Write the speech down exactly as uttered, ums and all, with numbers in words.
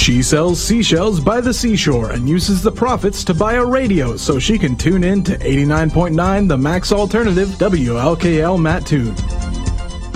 She sells seashells by the seashore and uses the profits to buy a radio so she can tune in to eighty-nine point nine The Max Alternative W L K L Mattoon.